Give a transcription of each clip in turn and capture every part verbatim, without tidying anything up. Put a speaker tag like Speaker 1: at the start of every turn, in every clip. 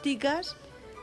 Speaker 1: estadísticas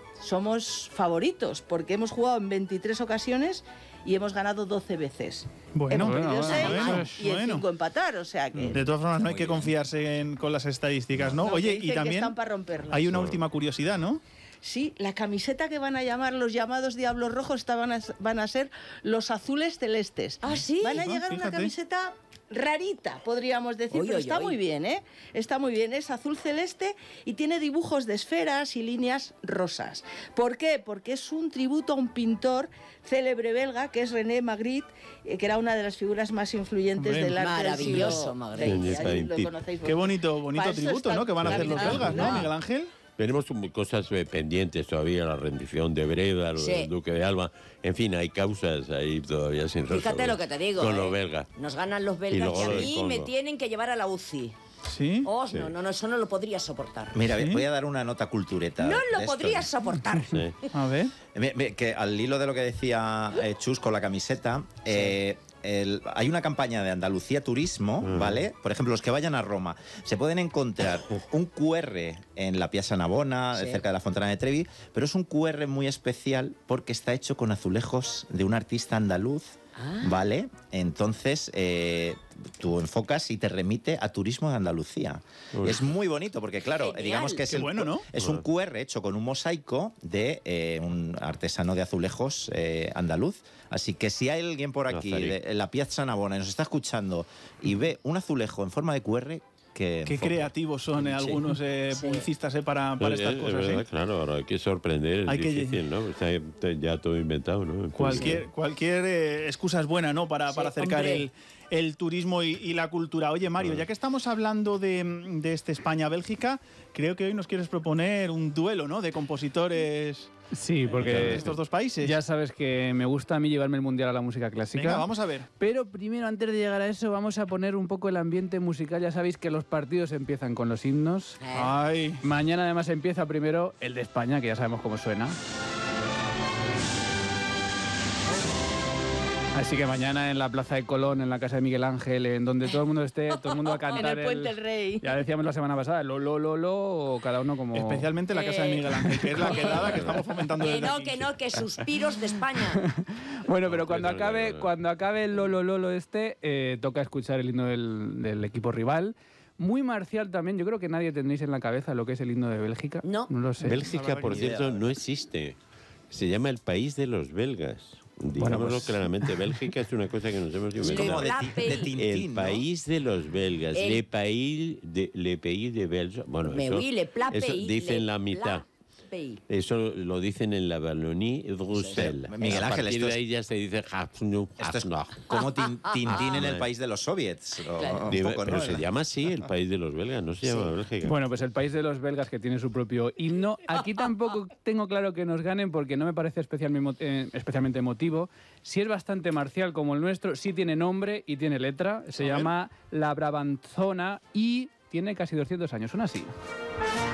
Speaker 1: somos favoritos, porque hemos jugado en veintitrés ocasiones y hemos ganado doce veces.
Speaker 2: Bueno,
Speaker 1: hemos
Speaker 2: bueno,
Speaker 1: perdido
Speaker 2: bueno,
Speaker 1: seis
Speaker 2: bueno,
Speaker 1: y en
Speaker 2: bueno.
Speaker 1: cinco empatar, o sea que...
Speaker 2: De todas formas, no hay
Speaker 3: Muy
Speaker 2: que
Speaker 3: bien.
Speaker 2: confiarse en, con las estadísticas, ¿no?
Speaker 1: No,
Speaker 2: Oye,
Speaker 1: que
Speaker 2: y
Speaker 1: dicen que
Speaker 2: también
Speaker 1: están para romperlas.
Speaker 2: hay una última curiosidad, ¿no?
Speaker 1: Sí, la camiseta que van a llamar los llamados Diablos Rojos esta van, a, van a ser los azules celestes.
Speaker 4: ¿Ah, sí?
Speaker 1: Van a
Speaker 2: Ah,
Speaker 1: llegar una
Speaker 2: fíjate.
Speaker 1: camiseta rarita, podríamos decir,
Speaker 4: Oy,
Speaker 1: pero
Speaker 4: oy,
Speaker 1: está
Speaker 4: oy.
Speaker 1: muy bien, ¿eh? Está muy bien, es azul celeste y tiene dibujos de esferas y líneas rosas. ¿Por qué? Porque es un tributo a un pintor célebre belga, que es René Magritte, eh, que era una de las figuras más influyentes
Speaker 2: Hombre,
Speaker 1: del arte
Speaker 4: maravilloso,
Speaker 1: del siglo
Speaker 4: Magritte.
Speaker 1: veinte. Ahí lo
Speaker 5: Qué
Speaker 1: conocéis
Speaker 2: Qué
Speaker 1: vosotros.
Speaker 2: bonito, bonito
Speaker 1: Para eso
Speaker 2: tributo,
Speaker 1: está
Speaker 2: ¿no? Que van a hacer los
Speaker 1: la
Speaker 2: belgas, ¿no,
Speaker 1: verdad.
Speaker 2: Miguel Ángel?
Speaker 5: Tenemos cosas eh, pendientes todavía, la rendición de Breda, lo
Speaker 4: Sí.
Speaker 5: del Duque de Alba. En fin, hay causas ahí todavía sin resolver.
Speaker 4: Fíjate lo que te digo.
Speaker 5: Con
Speaker 4: ¿eh?
Speaker 5: los belgas.
Speaker 4: Nos ganan los
Speaker 5: Y
Speaker 4: belgas y,
Speaker 5: luego
Speaker 4: a
Speaker 5: lo del
Speaker 4: mí
Speaker 5: Congo.
Speaker 4: me tienen que llevar a la U C I.
Speaker 2: Sí.
Speaker 4: Oh,
Speaker 5: Sí.
Speaker 4: no, no, no, eso no lo podría soportar.
Speaker 3: Mira,
Speaker 2: ¿Sí?
Speaker 3: voy a dar una nota cultureta.
Speaker 4: No
Speaker 3: de
Speaker 4: lo
Speaker 3: esto.
Speaker 4: podría soportar.
Speaker 5: Sí.
Speaker 2: A ver.
Speaker 3: Me- me- Que al hilo de lo que decía eh, Chus con la camiseta, eh, el- hay una campaña de Andalucía Turismo, ¿vale? Por ejemplo, los que vayan a Roma se pueden encontrar un cu erre en la Piazza Navona,
Speaker 4: Sí.
Speaker 3: cerca de la Fontana de Trevi, pero es un cu erre muy especial porque está hecho con azulejos de un artista andaluz.
Speaker 4: Ah.
Speaker 3: ¿Vale? Entonces, eh, tú enfocas y te remite a turismo de Andalucía.
Speaker 5: Uy.
Speaker 3: Es muy bonito porque, claro,
Speaker 4: Genial.
Speaker 3: digamos que es,
Speaker 2: Qué
Speaker 3: el-
Speaker 2: bueno, ¿no?
Speaker 3: es un cu erre hecho con un mosaico de eh, un artesano de azulejos eh, andaluz. Así que si hay alguien por aquí,
Speaker 5: Nazarí.
Speaker 3: de, en la Piazza Navona, y nos está escuchando y ve un azulejo en forma de cu erre, que
Speaker 2: Qué
Speaker 3: enfoque.
Speaker 2: creativos son eh,
Speaker 3: Sí.
Speaker 2: algunos eh,
Speaker 4: Sí.
Speaker 2: publicistas eh, para, para
Speaker 5: Es-
Speaker 2: estas
Speaker 5: es
Speaker 2: cosas.
Speaker 5: verdad,
Speaker 2: ¿eh?
Speaker 5: claro, ahora hay que sorprender, es
Speaker 2: Hay que-
Speaker 5: difícil, ¿no? Está ya todo inventado, ¿no? En fin,
Speaker 2: Cualquier, cualquier eh, excusa es buena, ¿no? Para,
Speaker 4: Sí,
Speaker 2: para acercar
Speaker 4: hombre.
Speaker 2: el, el turismo y, y la cultura. Oye, Mario, ya que estamos hablando de, de este España-Bélgica, creo que hoy nos quieres proponer un duelo, ¿no? De compositores
Speaker 6: Sí,
Speaker 2: de
Speaker 6: porque
Speaker 2: estos dos países.
Speaker 6: ya sabes que me gusta a mí llevarme el mundial a la música clásica.
Speaker 2: Venga, vamos a ver.
Speaker 6: Pero primero, antes de llegar a eso, vamos a poner un poco el ambiente musical. Ya sabéis que los partidos empiezan con los himnos.
Speaker 4: Eh,
Speaker 2: Ay,
Speaker 6: Mañana además empieza primero el de España, que ya sabemos cómo suena. Así que mañana en la Plaza de Colón, en la casa de Miguel Ángel, en donde todo el mundo esté, todo el mundo va a cantar.
Speaker 1: En el Puente del Rey.
Speaker 6: Ya decíamos la semana pasada, lo, lo, lo, lo, o cada uno como...
Speaker 2: especialmente la casa de
Speaker 4: Eh.
Speaker 2: Miguel Ángel, que es la quedada que estamos fomentando
Speaker 4: que
Speaker 2: desde
Speaker 4: no,
Speaker 2: aquí.
Speaker 4: que no, que suspiros de España.
Speaker 6: Bueno, pero cuando
Speaker 5: Completo,
Speaker 6: acabe,
Speaker 5: no, no, no.
Speaker 6: cuando acabe el Lolo Lolo este, eh, toca escuchar el himno del, del equipo rival. Muy marcial también, yo creo que nadie tendréis en la cabeza lo que es el himno de Bélgica.
Speaker 4: No.
Speaker 6: No lo sé.
Speaker 5: Bélgica, por
Speaker 3: ni idea.
Speaker 5: cierto, no existe. Se llama el país de los belgas. Digámoslo
Speaker 6: pues-
Speaker 5: claramente, Bélgica es una cosa que nos hemos
Speaker 3: Es
Speaker 5: inventado.
Speaker 3: como de, ti- de
Speaker 4: El
Speaker 3: Tintín,
Speaker 5: El
Speaker 3: ¿no?
Speaker 5: país de los belgas,
Speaker 4: El-
Speaker 5: le pays de le pays de Belge. Bueno,
Speaker 4: Me
Speaker 5: eso,
Speaker 4: oui, le plat
Speaker 5: eso
Speaker 4: pays,
Speaker 5: dicen
Speaker 4: le
Speaker 5: la mitad.
Speaker 4: plat pays.
Speaker 5: Eso lo dicen en la Wallonie y Bruselas.
Speaker 3: Sí. Miguel
Speaker 5: A
Speaker 3: Ángel,
Speaker 5: partir
Speaker 3: esto
Speaker 5: de
Speaker 3: es-
Speaker 5: ahí ya se dice Hafnu,
Speaker 3: Esto es
Speaker 5: Hafnu.
Speaker 3: como tin- Tintín en el
Speaker 5: Ah.
Speaker 3: país de los soviets. o-
Speaker 4: Claro.
Speaker 3: un
Speaker 5: Dime,
Speaker 3: poco,
Speaker 5: pero
Speaker 3: ¿no?
Speaker 5: se llama así el país de los belgas, no se llama Bélgica.
Speaker 6: Bueno, pues el país de los belgas que tiene su propio himno. Aquí tampoco tengo claro que nos ganen porque no me parece especialmente, eh, especialmente emotivo. Sí es bastante marcial como el nuestro, sí tiene nombre y tiene letra. Se llama La Brabanzona y tiene casi doscientos años. Suena así.